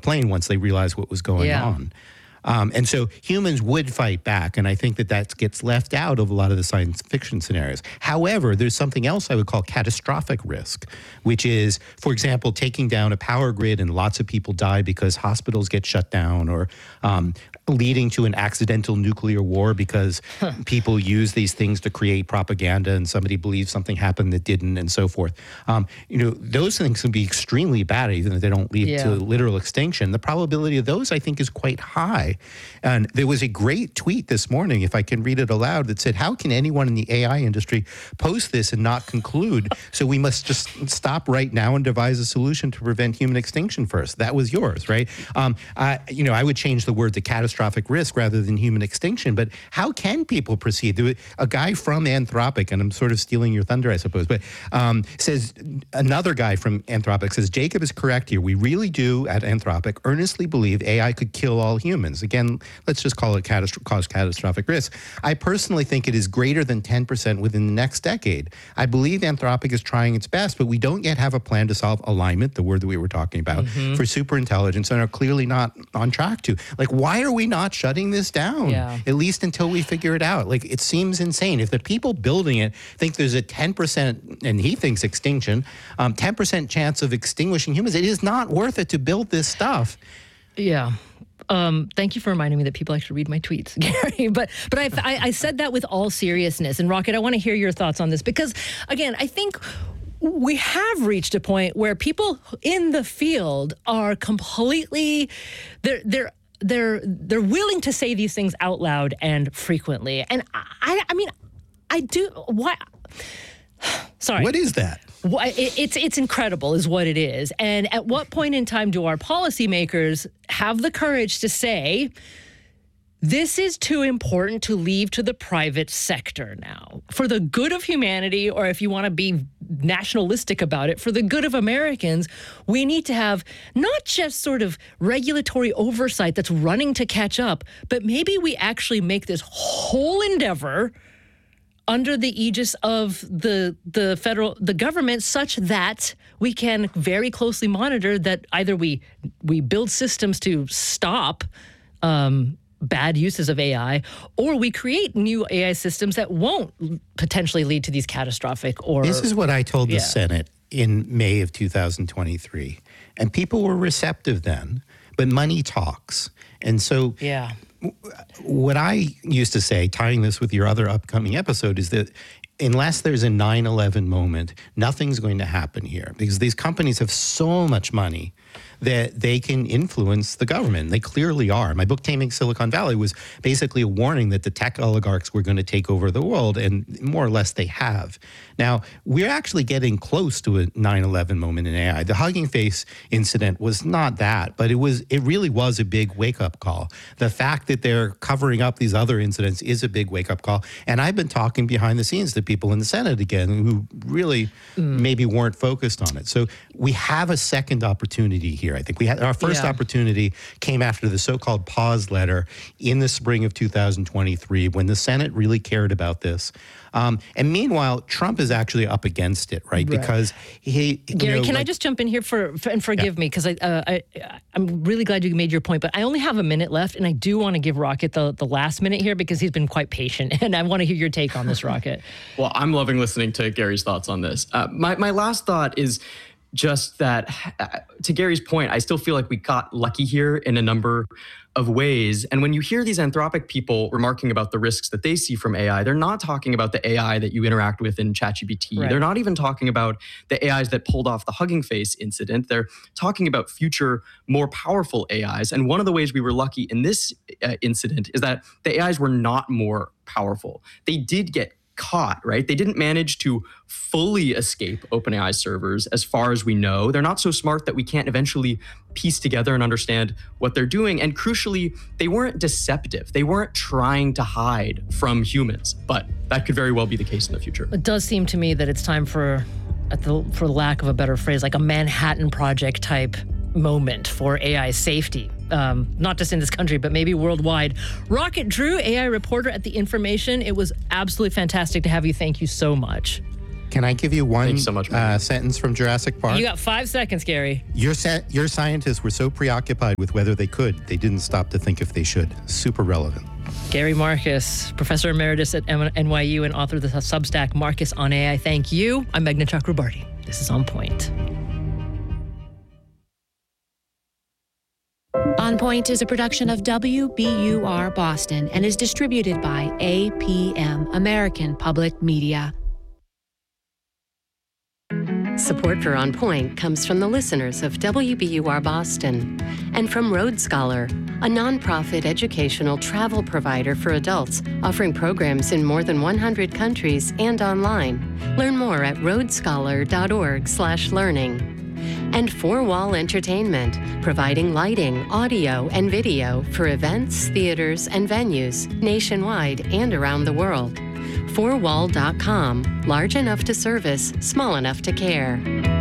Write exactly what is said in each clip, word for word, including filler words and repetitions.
plane once they realized what was going Yeah. on. Um, and so humans would fight back, and I think that that gets left out of a lot of the science fiction scenarios. However, there's something else I would call catastrophic risk, which is, for example, taking down a power grid and lots of people die because hospitals get shut down, or um, leading to an accidental nuclear war because huh. people use these things to create propaganda and somebody believes something happened that didn't, and so forth. Um, you know, those things can be extremely bad, even if they don't lead yeah. to literal extinction. The probability of those, I think, is quite high. And there was a great tweet this morning, if I can read it aloud, that said, how can anyone in the A I industry post this and not conclude, so we must just stop right now and devise a solution to prevent human extinction first? That was yours, right? Um, I, you know, I would change the word to catastrophic risk rather than human extinction, but how can people proceed? There was a guy from Anthropic, and I'm sort of stealing your thunder, I suppose, but um, says, another guy from Anthropic says, Jacob is correct here. We really do, at Anthropic, earnestly believe A I could kill all humans. Again, let's just call it catastro- cause catastrophic risk. I personally think it is greater than ten percent within the next decade. I believe Anthropic is trying its best, but we don't yet have a plan to solve alignment, the word that we were talking about, mm-hmm. for superintelligence, and are clearly not on track to. Like, why are we not shutting this down? Yeah. At least until we figure it out. Like, it seems insane. If the people building it think there's a ten percent, and he thinks extinction, um, ten percent chance of extinguishing humans, it is not worth it to build this stuff. Yeah. Um, thank you for reminding me that people actually read my tweets, Gary. But but I, I, I said that with all seriousness. And Rocket, I want to hear your thoughts on this because, again, I think we have reached a point where people in the field are completely they're they're they're they're willing to say these things out loud and frequently. And I I mean I do what. Sorry. What is that? It's it's incredible is what it is. And at what point in time do our policymakers have the courage to say, this is too important to leave to the private sector now for the good of humanity, or if you want to be nationalistic about it, for the good of Americans, we need to have not just sort of regulatory oversight that's running to catch up, but maybe we actually make this whole endeavor under the aegis of the the federal the government, such that we can very closely monitor that either we we build systems to stop um, bad uses of A I, or we create new A I systems that won't potentially lead to these catastrophic or. This is what I told the yeah. Senate in May of two thousand twenty-three, and people were receptive then. But money talks, and so yeah. What I used to say, tying this with your other upcoming episode, is that unless there's a nine eleven moment, nothing's going to happen here because these companies have so much money that they can influence the government. They clearly are. My book, Taming Silicon Valley, was basically a warning that the tech oligarchs were going to take over the world, and more or less they have. Now, we're actually getting close to a nine eleven moment in A I. The Hugging Face incident was not that, but it was. It really was a big wake-up call. The fact that they're covering up these other incidents is a big wake-up call. And I've been talking behind the scenes to people in the Senate again who really mm. maybe weren't focused on it. So we have a second opportunity here. I think we had our first yeah. opportunity came after the so-called pause letter in the spring of two thousand twenty-three when the Senate really cared about this. Um, and meanwhile, Trump is actually up against it, right? right. Because he, Gary, you know, can like, I just jump in here for, for and forgive yeah. me because I, uh, I I'm really glad you made your point, but I only have a minute left, and I do want to give Rocket the the last minute here because he's been quite patient, and I want to hear your take on this, Rocket. Well, I'm loving listening to Gary's thoughts on this. Uh, my my last thought is just that, uh, to Gary's point, I still feel like we got lucky here in a number of ways. And when you hear these Anthropic people remarking about the risks that they see from A I, they're not talking about the A I that you interact with in ChatGPT. Right. They're not even talking about the A Is that pulled off the Hugging Face incident. They're talking about future, more powerful A Is. And one of the ways we were lucky in this uh, incident is that the A Is were not more powerful. They did get caught, right? They didn't manage to fully escape OpenAI servers as far as we know. They're not so smart that we can't eventually piece together and understand what they're doing. And crucially, they weren't deceptive. They weren't trying to hide from humans, but that could very well be the case in the future. It does seem to me that it's time for, at the, for lack of a better phrase, like a Manhattan Project type moment for A I safety. Um, not just in this country, but maybe worldwide. Rocket Drew, A I reporter at The Information. It was absolutely fantastic to have you. Thank you so much. Can I give you one Thanks so much, uh, sentence from Jurassic Park? You got five seconds, Gary. Your, sa- your scientists were so preoccupied with whether they could, they didn't stop to think if they should. Super relevant. Gary Marcus, Professor Emeritus at N Y U and author of the Substack Marcus on A I. Thank you. I'm Meghna Chakrabarty. This is On Point. On Point is a production of W B U R Boston and is distributed by A P M, American Public Media. Support for On Point comes from the listeners of W B U R Boston and from Road Scholar, a nonprofit educational travel provider for adults offering programs in more than one hundred countries and online. Learn more at roadscholar.org slash learning. And Four Wall Entertainment, providing lighting, audio, and video for events, theaters, and venues nationwide and around the world. four wall dot com, large enough to service, small enough to care.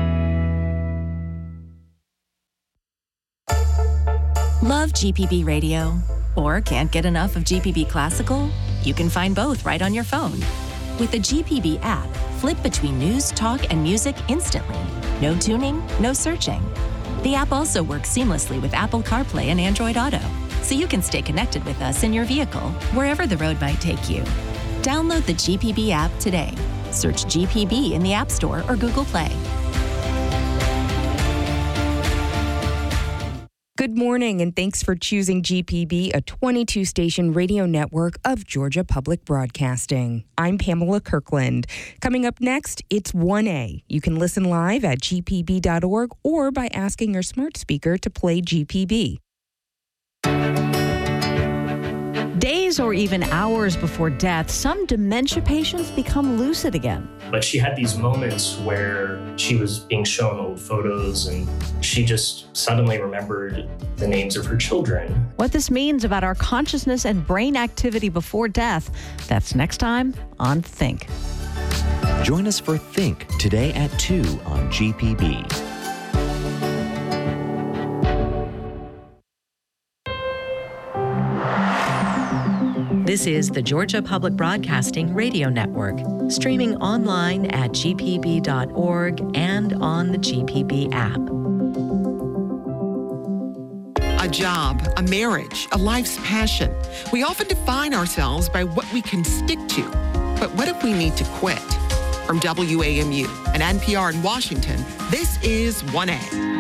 Love G P B Radio? Or can't get enough of G P B Classical? You can find both right on your phone. With the G P B app, flip between news, talk, and music instantly. No tuning, no searching. The app also works seamlessly with Apple CarPlay and Android Auto, so you can stay connected with us in your vehicle, wherever the road might take you. Download the G P B app today. Search G P B in the App Store or Google Play. Good morning, and thanks for choosing G P B, a twenty-two station radio network of Georgia Public Broadcasting. I'm Pamela Kirkland. Coming up next, it's one A. You can listen live at G P B dot org or by asking your smart speaker to play G P B. Days or even hours before death, some dementia patients become lucid again. But she had these moments where she was being shown old photos and she just suddenly remembered the names of her children. What this means about our consciousness and brain activity before death, that's next time on Think. Join us for Think today at two on G P B. This is the Georgia Public Broadcasting Radio Network, streaming online at G P B dot org and on the G P B app. A job, a marriage, a life's passion. We often define ourselves by what we can stick to. But what if we need to quit? From W A M U and N P R in Washington, this is one A.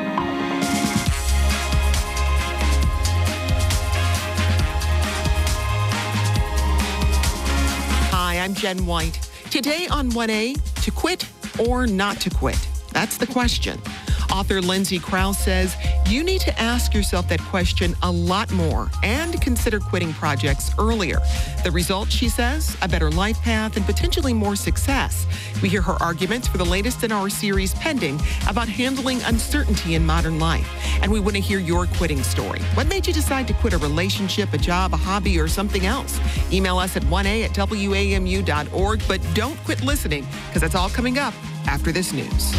I'm Jen White. Today on one A, to quit or not to quit? That's the question. Author Lindsay Krause says you need to ask yourself that question a lot more and consider quitting projects earlier. The result, she says, a better life path and potentially more success. We hear her arguments for the latest in our series Pending about handling uncertainty in modern life. And we want to hear your quitting story. What made you decide to quit a relationship, a job, a hobby, or something else? Email us at one A at W A M U dot org, but don't quit listening because that's all coming up after this news.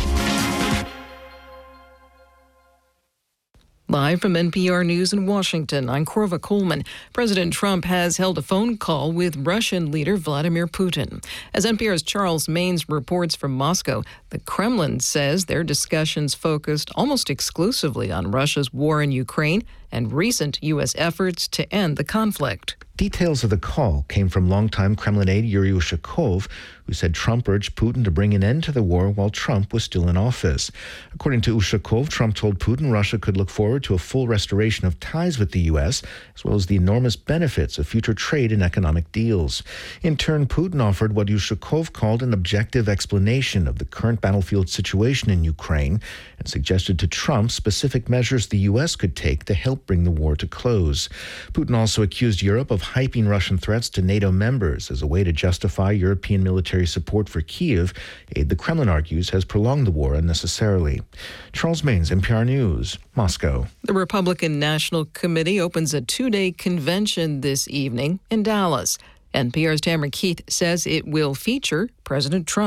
Live from N P R News in Washington, I'm Korva Coleman. President Trump has held a phone call with Russian leader Vladimir Putin. As N P R's Charles Maines reports from Moscow, the Kremlin says their discussions focused almost exclusively on Russia's war in Ukraine and recent U S efforts to end the conflict. Details of the call came from longtime Kremlin aide Yuri Ushakov, who said Trump urged Putin to bring an end to the war while Trump was still in office. According to Ushakov, Trump told Putin Russia could look forward to a full restoration of ties with the U S, as well as the enormous benefits of future trade and economic deals. In turn, Putin offered what Ushakov called an objective explanation of the current battlefield situation in Ukraine and suggested to Trump specific measures the U S could take to help bring the war to close. Putin also accused Europe of hyping Russian threats to NATO members as a way to justify European military support for Kyiv, aid the Kremlin argues has prolonged the war unnecessarily. Charles Maines, N P R News, Moscow. The Republican National Committee opens a two-day convention this evening in Dallas. N P R's Tamara Keith says it will feature President Trump.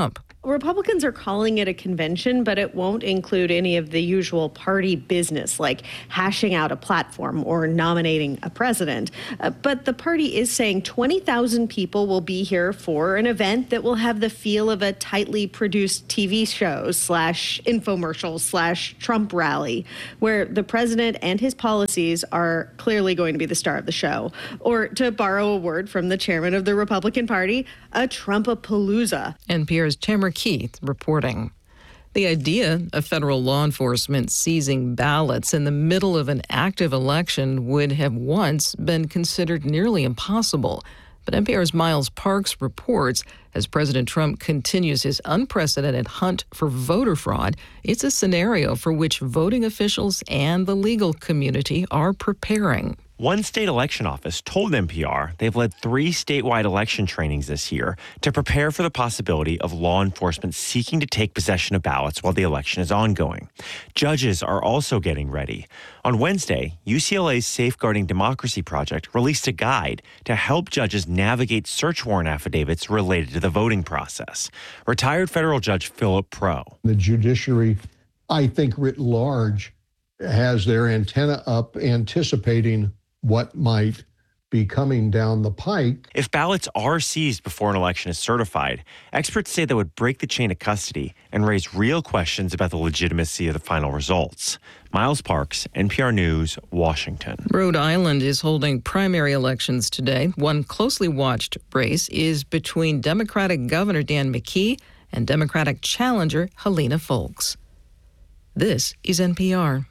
Republicans are calling it a convention, but it won't include any of the usual party business like hashing out a platform or nominating a president. Uh, but the party is saying twenty thousand people will be here for an event that will have the feel of a tightly produced T V show slash infomercial slash Trump rally, where the president and his policies are clearly going to be the star of the show. Or to borrow a word from the chairman of the Republican Party, a Trumpapalooza. N P R's Tamara Keith reporting. The idea of federal law enforcement seizing ballots in the middle of an active election would have once been considered nearly impossible. But N P R's Miles Parks reports, as President Trump continues his unprecedented hunt for voter fraud, it's a scenario for which voting officials and the legal community are preparing. One state election office told N P R they've led three statewide election trainings this year to prepare for the possibility of law enforcement seeking to take possession of ballots while the election is ongoing. Judges are also getting ready. On Wednesday, U C L A's Safeguarding Democracy Project released a guide to help judges navigate search warrant affidavits related to the voting process. Retired federal judge Philip Pro. The judiciary, I think writ large, has their antenna up anticipating what might be coming down the pike. If ballots are seized before an election is certified, experts say that would break the chain of custody and raise real questions about the legitimacy of the final results. Miles Parks, N P R News, Washington. Rhode Island is holding primary elections today. One closely watched race is between Democratic Governor Dan McKee and Democratic challenger Helena Foulkes. This is N P R.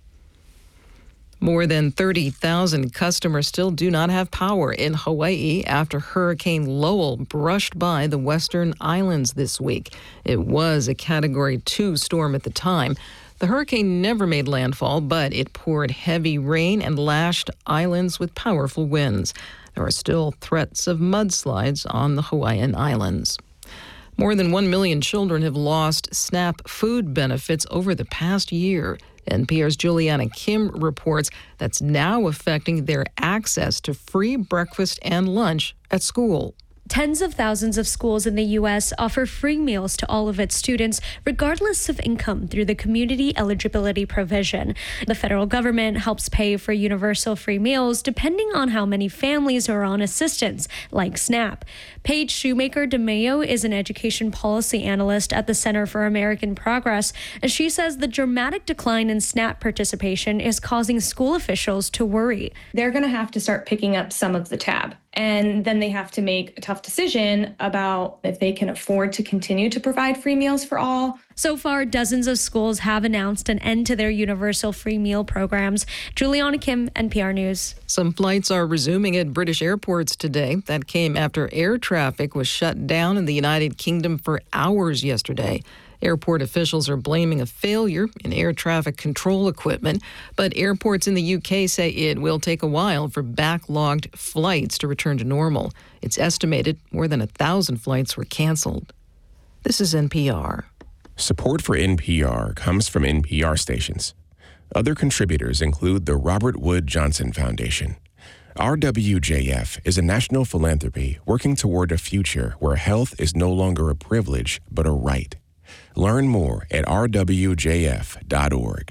More than thirty thousand customers still do not have power in Hawaii after Hurricane Lowell brushed by the western islands this week. It was a Category two storm at the time. The hurricane never made landfall, but it poured heavy rain and lashed islands with powerful winds. There are still threats of mudslides on the Hawaiian Islands. More than one million children have lost SNAP food benefits over the past year. N P R's Juliana Kim reports that's now affecting their access to free breakfast and lunch at school. Tens of thousands of schools in the U S offer free meals to all of its students, regardless of income, through the Community Eligibility Provision. The federal government helps pay for universal free meals depending on how many families are on assistance, like SNAP. Paige Shoemaker DeMayo is an education policy analyst at the Center for American Progress, and she says the dramatic decline in SNAP participation is causing school officials to worry. They're going to have to start picking up some of the tab. And then they have to make a tough decision about if they can afford to continue to provide free meals for all. So far, dozens of schools have announced an end to their universal free meal programs. Juliana Kim, N P R News. Some flights are resuming at British airports today. That came after air traffic was shut down in the United Kingdom for hours yesterday. Airport officials are blaming a failure in air traffic control equipment, but airports in the U K say it will take a while for backlogged flights to return to normal. It's estimated more than a thousand flights were canceled. This is N P R. Support for N P R comes from N P R stations. Other contributors include the Robert Wood Johnson Foundation. R W J F is a national philanthropy working toward a future where health is no longer a privilege but a right. Learn more at r w j f dot org.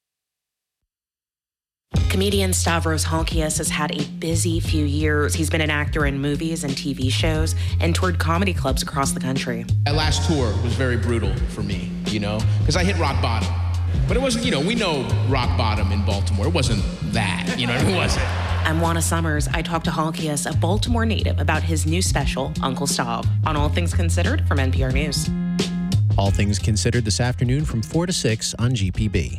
Comedian Stavros Halkias has had a busy few years. He's been an actor in movies and T V shows and toured comedy clubs across the country. That last tour was very brutal for me, you know, because I hit rock bottom. But it wasn't, you know, we know rock bottom in Baltimore. It wasn't that, you know, it wasn't. I'm Juana Summers. I talked to Halkias, a Baltimore native, about his new special, Uncle Stav, on All Things Considered from N P R News. All Things Considered this afternoon from four to six on G P B.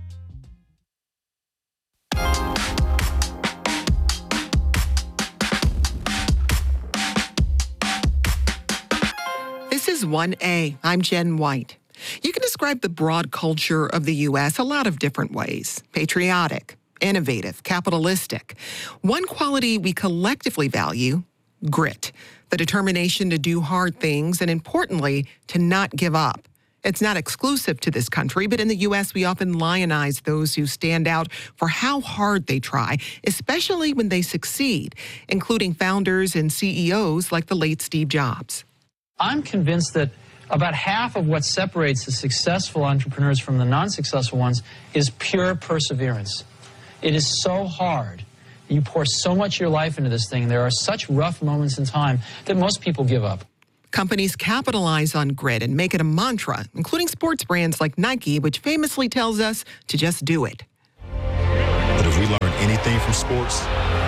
This is one A. I'm Jen White. You can describe the broad culture of the U S a lot of different ways. Patriotic, innovative, capitalistic. One quality we collectively value, grit. The determination to do hard things and, importantly, to not give up. It's not exclusive to this country, but in the U S, we often lionize those who stand out for how hard they try, especially when they succeed, including founders and C E Os like the late Steve Jobs. I'm convinced that About half of what separates the successful entrepreneurs from the non-successful ones is pure perseverance. It is so hard. You pour so much of your life into this thing. There are such rough moments in time that most people give up. Companies capitalize on grit and make it a mantra, including sports brands like Nike, which famously tells us to just do it. But if we learn anything from sports,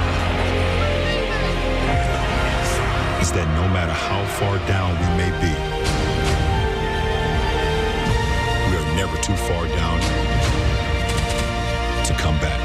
it's that no matter how far down we may be, we are never too far down to come back.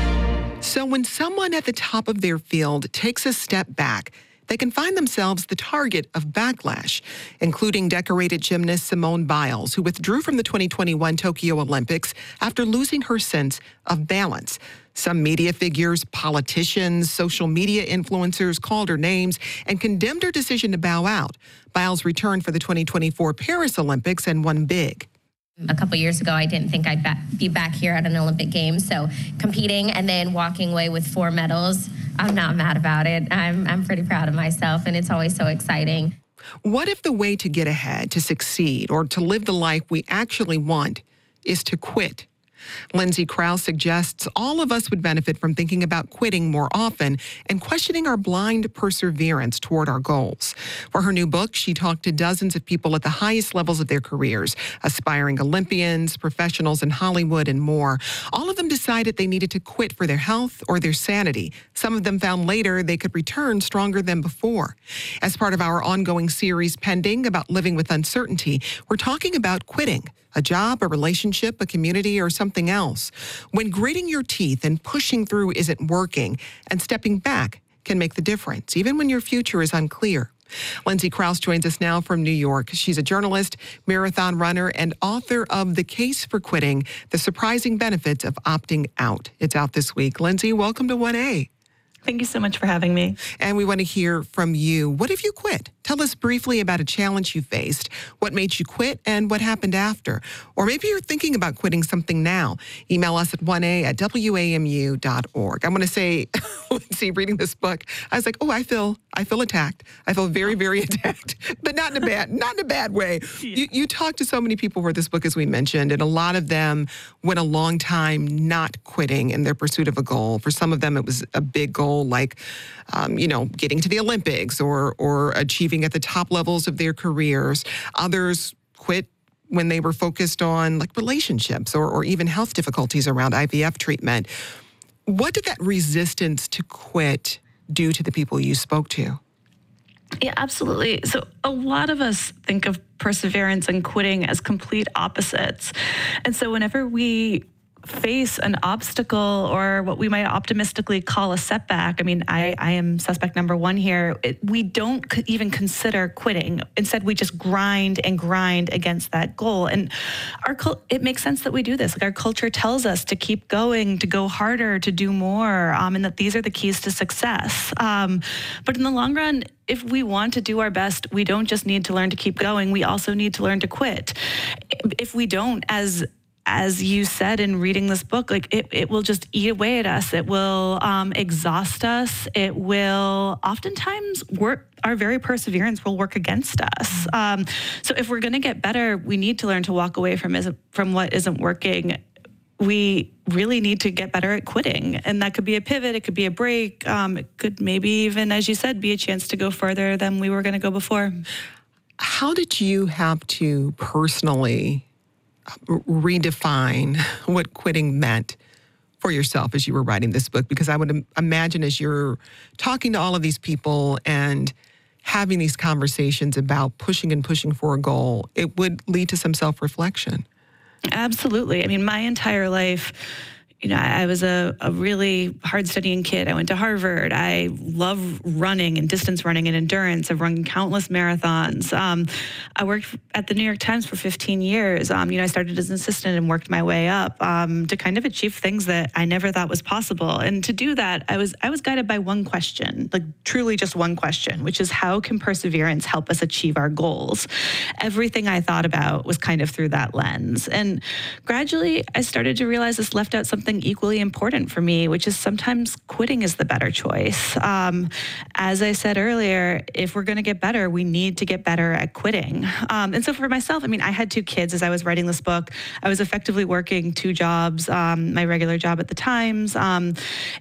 So when someone at the top of their field takes a step back, they can find themselves the target of backlash, including decorated gymnast Simone Biles, who withdrew from the twenty twenty-one Tokyo Olympics after losing her sense of balance. Some media figures, politicians, social media influencers called her names and condemned her decision to bow out. Biles returned for the twenty twenty-four Paris Olympics and won big. A couple years ago, I didn't think I'd ba- be back here at an Olympic Games. So competing and then walking away with four medals, I'm not mad about it. I'm I'm pretty proud of myself, and it's always so exciting. What if the way to get ahead, to succeed, or to live the life we actually want is to quit? Lindsay Krause suggests all of us would benefit from thinking about quitting more often and questioning our blind perseverance toward our goals. For her new book, she talked to dozens of people at the highest levels of their careers, aspiring Olympians, professionals in Hollywood, and more. All of them decided they needed to quit for their health or their sanity. Some of them found later they could return stronger than before. As part of our ongoing series, Pending, about living with uncertainty, we're talking about quitting. A job, a relationship, a community, or something else. When gritting your teeth and pushing through isn't working, and stepping back can make the difference, even when your future is unclear. Lindsay Krause joins us now from New York. She's a journalist, marathon runner, and author of The Case for Quitting, The Surprising Benefits of Opting Out. It's out this week. Lindsay, welcome to one A. Thank you so much for having me. And we want to hear from you. What have you quit? Tell us briefly about a challenge you faced, what made you quit, and what happened after. Or maybe you're thinking about quitting something now. Email us at one A at W A M U dot org. I'm going to say, Lindsay, reading this book, I was like, oh, I feel I feel attacked. I feel very, very attacked, but not in a bad, not in a bad way. You, you talked to so many people for this book, as we mentioned, and a lot of them went a long time not quitting in their pursuit of a goal. For some of them, it was a big goal, like, um, you know, getting to the Olympics or or achieving at the top levels of their careers. Others quit when they were focused on like relationships or, or even health difficulties around I V F treatment. What did that resistance to quit do to the people you spoke to? Yeah, absolutely. So a lot of us think of perseverance and quitting as complete opposites. And so whenever we face an obstacle or what we might optimistically call a setback, I mean, I, I am suspect number one here, it, we don't c- even consider quitting. Instead, we just grind and grind against that goal. And our cul- it makes sense that we do this. Like, our culture tells us to keep going, to go harder, to do more, um, and that these are the keys to success. Um, but in the long run, if we want to do our best, we don't just need to learn to keep going. We also need to learn to quit. If we don't, as As you said in reading this book, like it, it will just eat away at us. It will um, exhaust us. It will oftentimes work. Our very perseverance will work against us. Um, so if we're going to get better, we need to learn to walk away from isn't, from what isn't working. We really need to get better at quitting. And that could be a pivot. It could be a break. Um, it could maybe even, as you said, be a chance to go further than we were going to go before. How did you have to personally redefine what quitting meant for yourself as you were writing this book? Because I would imagine as you're talking to all of these people and having these conversations about pushing and pushing for a goal, it would lead to some self-reflection. Absolutely. I mean, my entire life, you know, I was a, a really hard studying kid. I went to Harvard. I love running and distance running and endurance. I've run countless marathons. Um, I worked at the New York Times for fifteen years. Um, you know, I started as an assistant and worked my way up um, to kind of achieve things that I never thought was possible. And to do that, I was I was guided by one question, like truly just one question, which is, how can perseverance help us achieve our goals? Everything I thought about was kind of through that lens. And gradually, I started to realize this left out something something equally important for me, which is sometimes quitting is the better choice. Um, as I said earlier, if we're going to get better, we need to get better at quitting. Um, and so for myself, I mean, I had two kids as I was writing this book. I was effectively working two jobs, um, my regular job at the Times, um,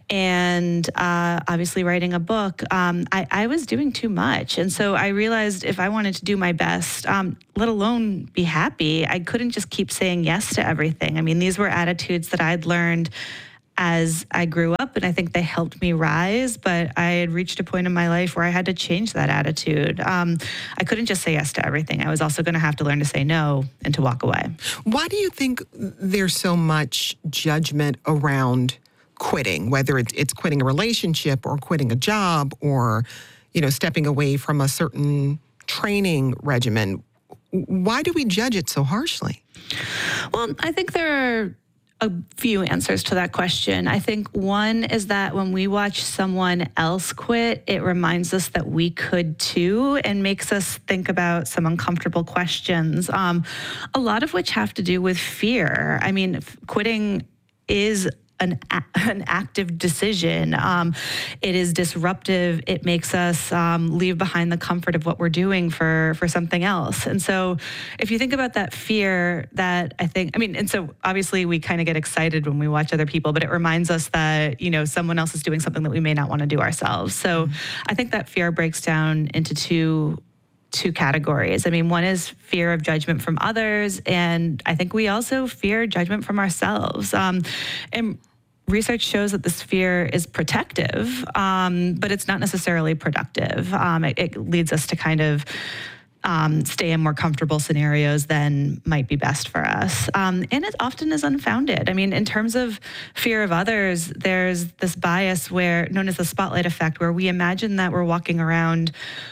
and uh, obviously writing a book. Um, I, I was doing too much. And so I realized if I wanted to do my best, um, let alone be happy, I couldn't just keep saying yes to everything. I mean, these were attitudes that I'd learned as I grew up, and I think they helped me rise, but I had reached a point in my life where I had to change that attitude. Um, I couldn't just say yes to everything. I was also going to have to learn to say no and to walk away. Why do you think there's so much judgment around quitting, whether it's, it's quitting a relationship or quitting a job or, you know, stepping away from a certain training regimen? Why do we judge it so harshly? Well, I think there are a few answers to that question. I think one is that when we watch someone else quit, it reminds us that we could too, and makes us think about some uncomfortable questions, um, a lot of which have to do with fear. I mean, quitting is An, an active decision. Um, it is disruptive. It makes us um, leave behind the comfort of what we're doing for, for something else. And so if you think about that fear that I think, I mean, and so obviously we kind of get excited when we watch other people, but it reminds us that, you know, someone else is doing something that we may not want to do ourselves. So mm-hmm. I think that fear breaks down into two two categories. I mean, one is fear of judgment from others, and I think we also fear judgment from ourselves. Um, and research shows that this fear is protective, um, but it's not necessarily productive. Um, it, it leads us to kind of um, stay in more comfortable scenarios than might be best for us. Um, and it often is unfounded. I mean, in terms of fear of others, there's this bias where known as the spotlight effect, where we imagine that we're walking around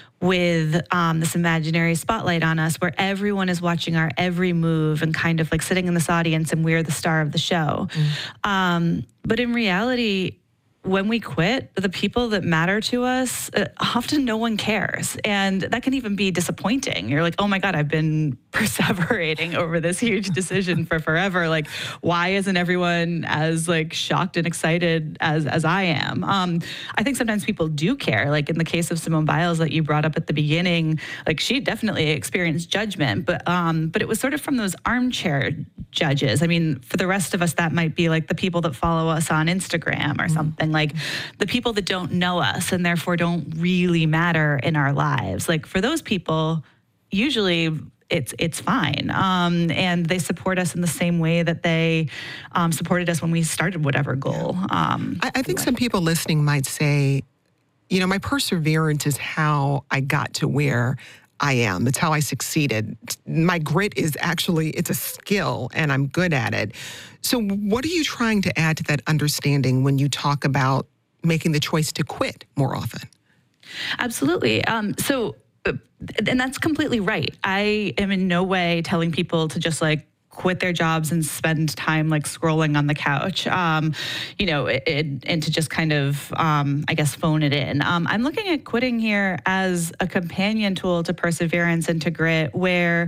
with um, this imaginary spotlight on us where everyone is watching our every move and kind of like sitting in this audience and we're the star of the show. Mm. Um, but in reality, when we quit, the people that matter to us, uh, often no one cares. And that can even be disappointing. You're like, oh my God, I've been perseverating over this huge decision for forever. Like, why isn't everyone as like shocked and excited as, as I am? Um, I think sometimes people do care. Like in the case of Simone Biles that you brought up at the beginning, like she definitely experienced judgment, but, um, but it was sort of from those armchair judges. I mean, for the rest of us, that might be like the people that follow us on Instagram or something. Like the people that don't know us and therefore don't really matter in our lives. Like for those people, usually it's it's fine. Um, and they support us in the same way that they um, supported us when we started whatever goal. Um, I, I think some people listening might say, you know, my perseverance is how I got to where I am. It's how I succeeded. My grit is actually, it's a skill and I'm good at it. So what are you trying to add to that understanding when you talk about making the choice to quit more often? Absolutely. Um, so, and that's completely right. I am in no way telling people to just like quit their jobs and spend time like scrolling on the couch, um, you know, it, it, and to just kind of, um, I guess, phone it in. Um, I'm looking at quitting here as a companion tool to perseverance and to grit, where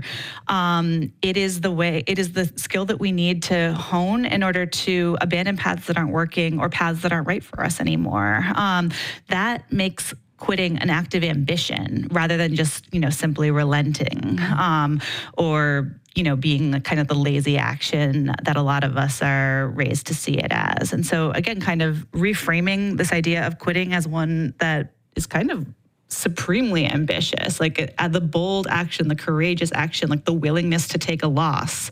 um, it is the way, it is the skill that we need to hone in order to abandon paths that aren't working or paths that aren't right for us anymore. Um, that makes quitting an active ambition rather than just, you know, simply relenting um, or, you know, being the, kind of the lazy action that a lot of us are raised to see it as. And so again, kind of reframing this idea of quitting as one that is kind of supremely ambitious, like uh, the bold action, the courageous action, like the willingness to take a loss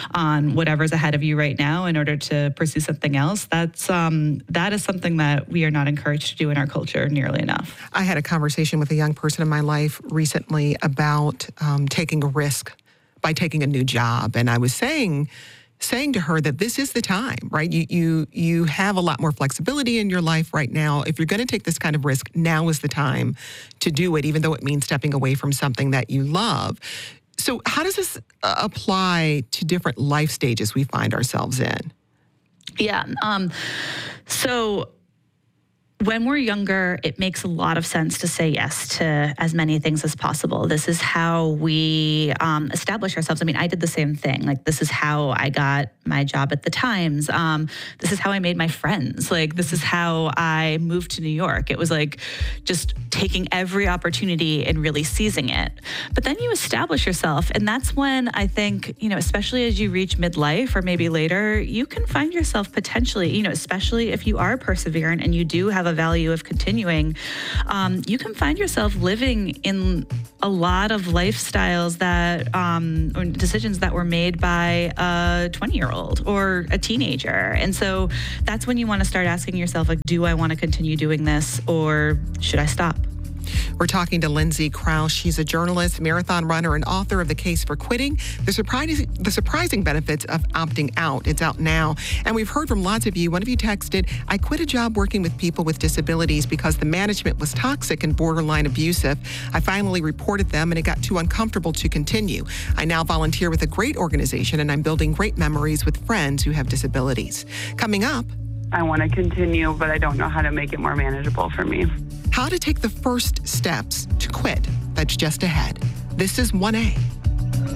on whatever's ahead of you right now in order to pursue something else. That's um, that is something that we are not encouraged to do in our culture nearly enough. I had a conversation with a young person in my life recently about um, taking a risk by taking a new job, and I was saying. saying to her that this is the time, right? You you you have a lot more flexibility in your life right now. If you're going to take this kind of risk, now is the time to do it, even though it means stepping away from something that you love. So how does this uh, apply to different life stages we find ourselves in? Yeah. Um, so when we're younger, it makes a lot of sense to say yes to as many things as possible. This is how we um, establish ourselves. I mean, I did the same thing. Like, this is how I got my job at the Times. Um, this is how I made my friends. Like, this is how I moved to New York. It was like just taking every opportunity and really seizing it. But then you establish yourself. And that's when I think, you know, especially as you reach midlife or maybe later, you can find yourself potentially, you know, especially if you are perseverant and you do have a value of continuing, um, you can find yourself living in a lot of lifestyles that, um, or decisions that were made by a twenty-year-old or a teenager. And so that's when you want to start asking yourself, like, do I want to continue doing this or should I stop? We're talking to Lindsay Krause. She's a journalist, marathon runner, and author of The Case for Quitting, the surprising, the surprising benefits of opting out. It's out now. And we've heard from lots of you. One of you texted, I quit a job working with people with disabilities because the management was toxic and borderline abusive. I finally reported them and it got too uncomfortable to continue. I now volunteer with a great organization and I'm building great memories with friends who have disabilities. Coming up, I want to continue, but I don't know how to make it more manageable for me. How to take the first steps to quit. That's just ahead. This is one A.